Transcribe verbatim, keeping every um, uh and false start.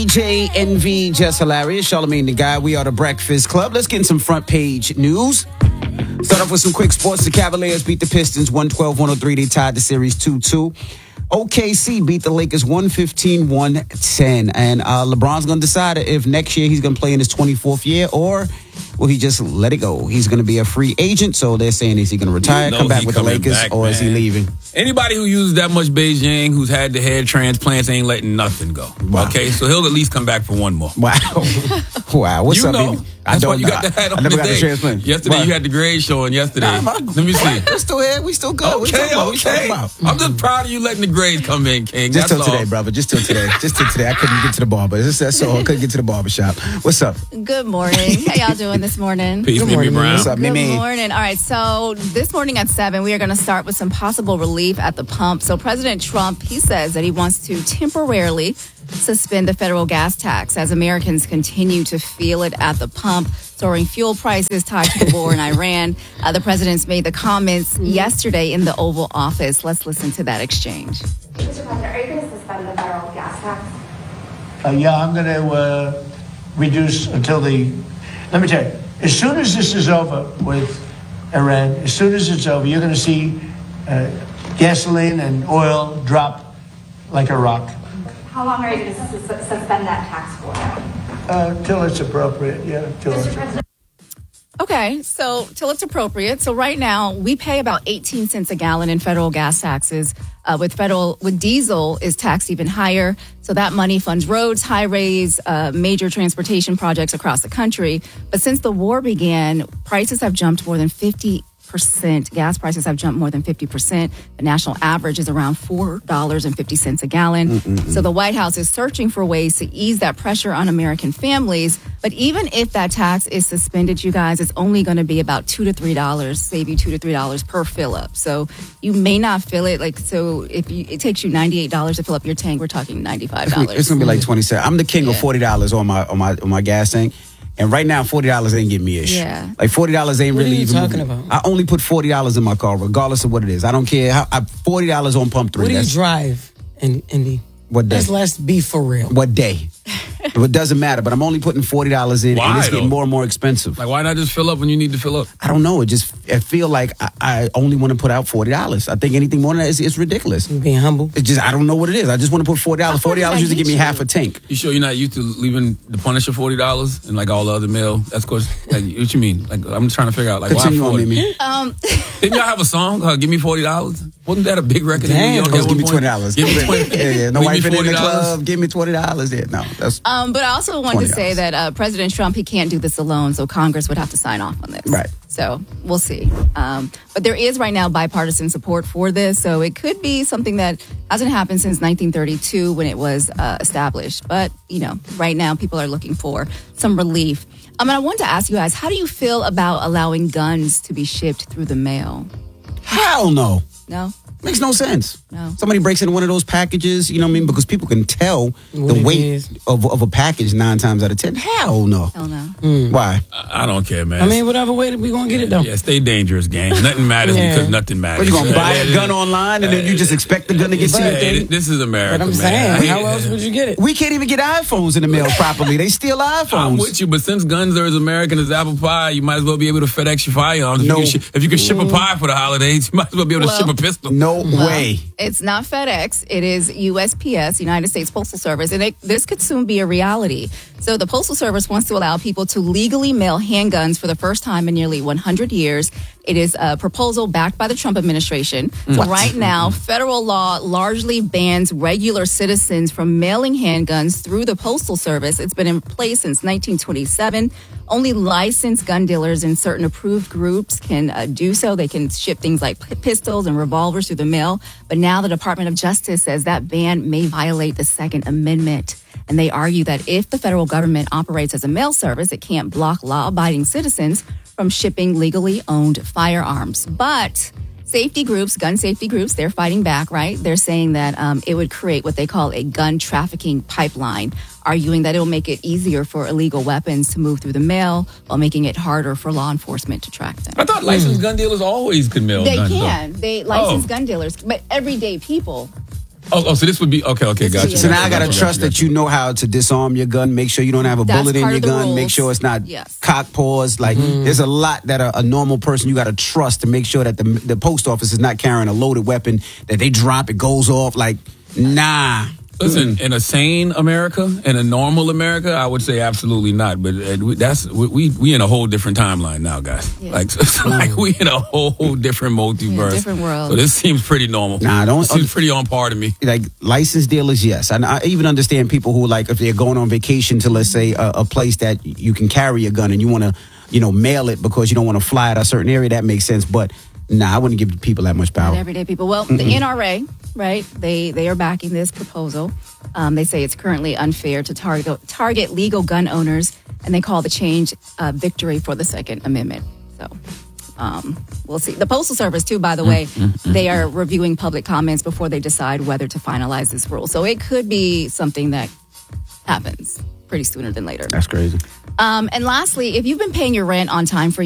D J N V, Just Hilarious, Charlamagne the Guy. We are the Breakfast Club. Let's get in some front page news. Start off with some quick sports. The Cavaliers beat the Pistons one twelve one oh three. They tied the series two two. O K C beat the Lakers one fifteen one ten. And uh, LeBron's going to decide if next year he's going to play in his twenty-fourth year or will he just let it go? He's going to be a free agent, so they're saying is he going to retire, You know come back with the Lakers, back, or man. is he leaving? Anybody who uses that much Beijing, who's had the hair transplants, ain't letting nothing go. Wow. Okay, so he'll at least come back for one more. Wow. Wow. What's you up, know, baby? that's I don't why you got know. the hat on I never today. got the transplant. Yesterday Why? you had the grade showing yesterday. Nah, Let me see. We're still here. We still good. What you Okay, talking about? What you okay. talking about? I'm just proud of you letting the grades come in, King. Just That's till all. today, brother. Just till today. Just till today. I couldn't get to the barber. That's, that's all. I couldn't get to the barber shop. What's up? Good morning. How y'all doing this morning? Peace, Good Mimi morning. Brown. What's up, Good Mimi? morning. All right, so this morning at seven, we are going to start with some possible relief at the pump. So President Trump, he says that he wants to temporarily suspend the federal gas tax as Americans continue to feel it at the pump. Soaring fuel prices tied to the war in Iran. Uh, the president's made the comments yesterday in the Oval Office. Let's listen to that exchange. Mister President, are you going to suspend the federal gas tax? Uh, yeah, I'm going to uh, reduce until the. Let me tell you, as soon as this is over with Iran, as soon as it's over, you're going to see uh, gasoline and oil drop like a rock. How long are you going to sus- suspend that tax for? Uh, till it's appropriate, yeah. Till Mister it's President. Okay, so till it's appropriate. So right now we pay about eighteen cents a gallon in federal gas taxes. Uh, with federal, with diesel is taxed even higher. So that money funds roads, highways, uh, major transportation projects across the country. But since the war began, prices have jumped more than fifty percent. Gas prices have jumped more than fifty percent. The national average is around four dollars and fifty cents a gallon. Mm-mm-mm. So the White House is searching for ways to ease that pressure on American families. But even if that tax is suspended, you guys, it's only going to be about two to three dollars, save you two to three dollars per fill up. So you may not feel it. Like, so if you, it takes you ninety-eight dollars to fill up your tank, we're talking ninety-five dollars. It's gonna be like twenty cents. I'm the king Yeah. of forty dollars on my on my on my gas tank. And right now, forty dollars ain't getting me ish. Yeah. Like forty dollars ain't What are really you even talking moving. about? I only put forty dollars in my car, regardless of what it is. I don't care. How, I, forty dollars on pump three. What do you That's- drive, in Indy? What day? Let's, let's be for real. What day? It doesn't matter, but I'm only putting forty dollars in, Why, and it's getting though? more and more expensive. Like, why not just fill up when you need to fill up? I don't know. It just I feel like I, I only want to put out forty dollars. I think anything more than that is it's ridiculous. You being humble. It's just I don't know what it is. I just want to put forty dollars. Forty dollars used to give me half a tank. You sure you're not used to leaving the Punisher forty dollars and like all the other mail? That's course. Like, what you mean? Like, I'm trying to figure out like Continue why on, forty? Mimi. Um, Didn't y'all have a song? Uh, give me forty dollars. Wasn't that a big record? in Damn. New York Just at give me one twenty point? dollars. Give me twenty. Yeah, yeah. No Give wife me in the forty dollars. club. Give me twenty dollars. Yeah, no, that's Um, but I also wanted to say twenty dollars. that uh, President Trump, he can't do this alone, so Congress would have to sign off on this. Right. So we'll see. Um, but there is right now bipartisan support for this, so it could be something that hasn't happened since nineteen thirty-two when it was uh, established. But, you know, right now people are looking for some relief. Um, and I wanted to ask you guys, how do you feel about allowing guns to be shipped through the mail? hell no. No? Makes no sense. No. Somebody breaks into one of those packages, you know what I mean? Because people can tell What the it weight is. of, of a package nine times out of ten. Hell no. Hell no. Why? I I don't care, man. I mean, whatever way we gonna get it though. yeah, stay dangerous, gang. Nothing matters Yeah. because nothing matters. What, you gonna buy Yeah, a yeah, gun yeah. online and then you just expect the gun to get to Hey, you? th- this is America, But I'm man. saying, I hate how it. else would you get it? We can't even get iPhones in the mail properly. They steal iPhones. I'm with you, but since guns are as American as apple pie, you might as well be able to FedEx your firearms. If, No. you can, sh- if you can ship a pie for the holidays, you might as well be able to Well, ship a pistol. No way. It's not FedEx. It is U S P S, United States Postal Service, and it, this could soon be a reality. So the Postal Service wants to allow people to legally mail handguns for the first time in nearly one hundred years. It is a proposal backed by the Trump administration. So What? right now, federal law largely bans regular citizens from mailing handguns through the Postal Service. It's been in place since nineteen twenty-seven. Only licensed gun dealers in certain approved groups can uh, do so. They can ship things like p- pistols and revolvers through the mail. But now the Department of Justice says that ban may violate the Second Amendment. And they argue that if the federal government operates as a mail service, it can't block law-abiding citizens from shipping legally owned firearms. But safety groups, gun safety groups, they're fighting back, right? They're saying that um, it would create what they call a gun trafficking pipeline, arguing that it will make it easier for illegal weapons to move through the mail while making it harder for law enforcement to track them. I thought licensed gun dealers always could mail They guns. though. can. They license Oh. gun dealers, but everyday people Oh, oh, so this would be okay. Okay, This gotcha. is- So now I Gotcha, gotta gotcha, trust gotcha. that you know how to disarm your gun, make sure you don't have a That's bullet in part your of the gun, make rules. sure it's not Yes. cock paws. Like there's a lot that a, a normal person you gotta trust to make sure that the the post office is not carrying a loaded weapon that they drop, it goes off. Like, nah. Listen, in a sane America, in a normal America, I would say absolutely not. But uh, we- that's we we we in a whole different timeline now, guys. Yeah. Like, so, so like we in a whole different multiverse, different world. So this seems pretty normal. Nah, don't- This seems pretty on par to me. Like licensed dealers, yes. And I even understand people who, like, if they're going on vacation to, let's say, a, a place that you can carry a gun and you want to, you know, mail it because you don't want to fly at a certain area, that makes sense. But nah, I wouldn't give people that much Not power. everyday people. Well, the N R A, right? They they are backing this proposal. Um, they say it's currently unfair to target target legal gun owners, and they call the change a victory for the Second Amendment. So. Um, we'll see. The Postal Service, too, by the way, they are reviewing public comments before they decide whether to finalize this rule. So it could be something that happens pretty sooner than later. That's crazy. Um, and lastly, if you've been paying your rent on time for